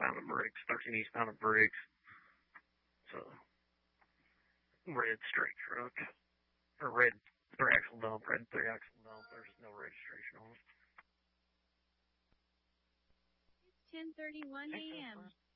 pound of brakes, 13 eastbound of brakes. It's a red straight truck. Or red 3-axle dump, red 3-axle dump. There's no registration on it. It's 10:31 a.m.